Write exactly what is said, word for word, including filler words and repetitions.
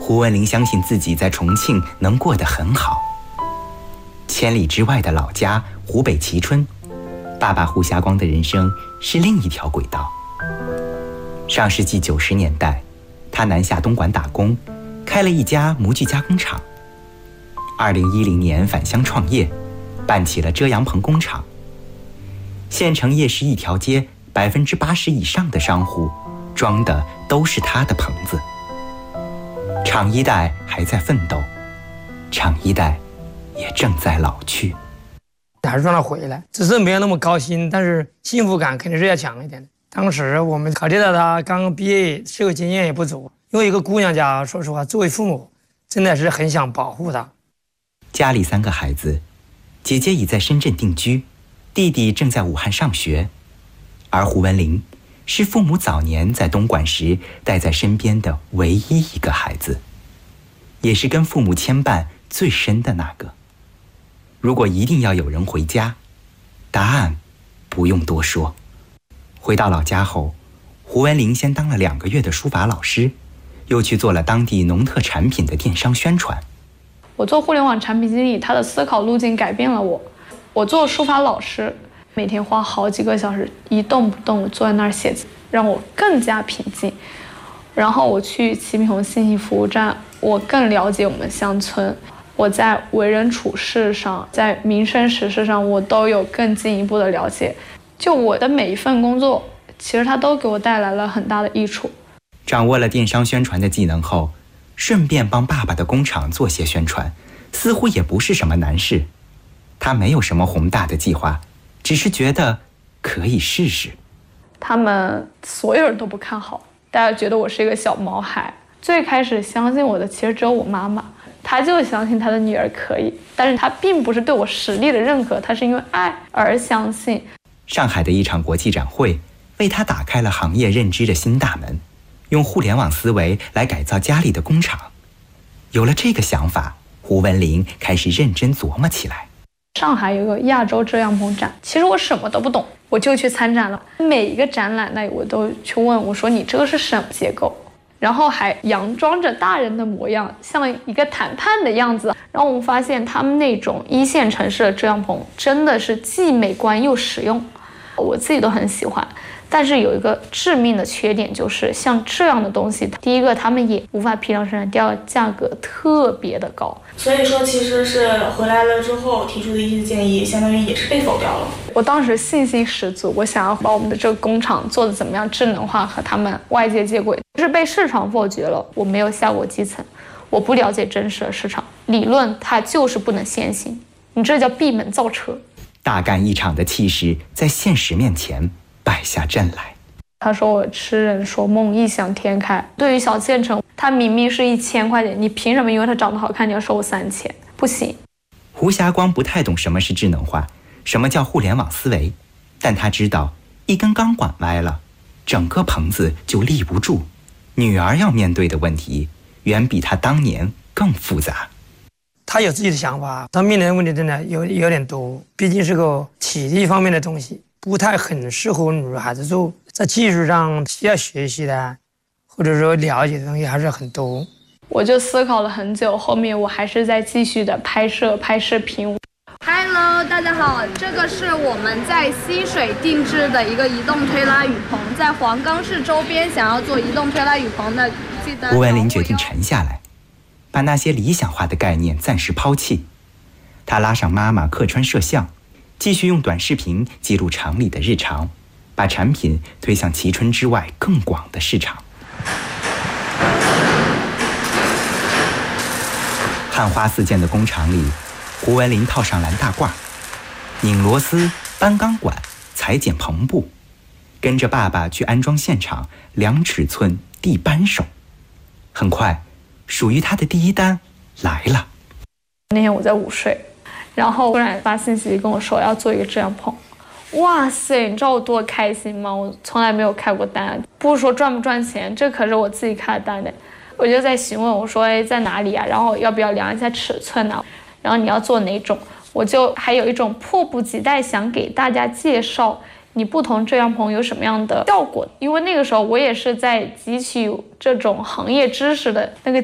胡文林相信自己在重庆能过得很好。千里之外的老家湖北蕲春，爸爸胡霞光的人生是另一条轨道。上世纪九十年代，他南下东莞打工，开了一家模具加工厂。二零一零年返乡创业，办起了遮阳棚工厂。县城夜市一条街，百分之八十以上的商户装的都是他的棚子。厂一代还在奋斗，厂一代也正在老去。 还是让他回来，只是没有那么高兴，但是幸福感肯定是要强一点的。当时我们考虑到他刚刚毕业，社会经验也不足，因为一个姑娘家，说实话，作为父母，真的是很想保护她。 家里三个孩子，姐姐已在深圳定居，弟弟正在武汉上学，而胡文林是父母早年在东莞时带在身边的唯一一个孩子，也是跟父母牵绊最深的那个。如果一定要有人回家，答案不用多说。回到老家后，胡文林先当了两个月的书法老师，又去做了当地农特产品的电商宣传。 我做互联网产品经理，他的思考路径改变了我。我做书法老师，每天花好几个小时一动不动坐在那儿写字，让我更加平静。然后我去齐平红信息服务站，我更了解我们乡村。我在为人处事上，在民生实事上，我都有更进一步的了解。就我的每一份工作，其实它都给我带来了很大的益处。 掌握了电商宣传的技能后，顺便帮爸爸的工厂做些宣传，似乎也不是什么难事。他没有什么宏大的计划，只是觉得可以试试。 他们所有人都不看好，大家觉得我是一个小毛孩。最开始相信我的其实只有我妈妈，她就相信她的女儿可以，但是她并不是对我实力的认可，她是因为爱而相信。 上海的一场国际展会为他打开了行业认知的新大门，用互联网思维来改造家里的工厂。有了这个想法，胡文林开始认真琢磨起来。 上海有个亚洲遮阳棚展，其实我什么都不懂，我就去参展了。每一个展览呢，我都去问我说：“你这个是什么结构？”然后还佯装着大人的模样，像一个谈判的样子。然后我们发现，他们那种一线城市的遮阳棚真的是既美观又实用，我自己都很喜欢。但是有一个致命的缺点，就是像这样的东西，第一个他们也无法批量生产，第二个价格特别的高。 所以说其实是回来了之后提出的一些建议，相当于也是被否掉了。 我当时信心十足，我想要把我们的这个工厂做得怎么样智能化，和他们外界接轨，就是被市场否决了。我没有下过基层，我不了解真实的市场，理论它就是不能先行，你这叫闭门造车。 大干一场的气势在现实面前败下阵来。 他说我痴人说梦，异想天开。对于小县城，他明明是一千块钱，你凭什么因为他长得好看你要收我三千？不行。 胡霞光不太懂什么是智能化，什么叫互联网思维，但他知道一根钢管歪了，整个棚子就立不住。女儿要面对的问题远比他当年更复杂。 他有自己的想法，他面临的问题真的有有点多，毕竟是个体力方面的东西，不太很适合女孩子做。在技术上需要学习的，或者说了解的东西还是很多。 我就思考了很久，后面我还是在继续的拍摄拍视频。 Hello， 大家好，这个是我们在溪水定制的一个移动推拉雨棚，在黄冈市周边想要做移动推拉雨棚的，记得。 胡文林决定沉下来，把那些理想化的概念暂时抛弃。他拉上妈妈客串摄像，继续用短视频记录厂里的日常，把产品推向蕲春之外更广的市场。汉花四溅的工厂里，胡文林套上蓝大褂，拧螺丝、搬钢管、裁剪棚布，跟着爸爸去安装现场量尺寸、递扳手。很快，属于他的第一单来了。 那天我在午睡，然后突然发信息跟我说要做一个遮阳棚。哇塞，你知道我多开心吗？我从来没有开过单，不是说赚不赚钱，这可是我自己开的单的。我就在询问我说，哎，在哪里啊？然后要不要量一下尺寸呢？然后你要做哪种？我就还有一种迫不及待想给大家介绍你不同遮阳棚有什么样的效果，因为那个时候我也是在汲取这种行业知识的那个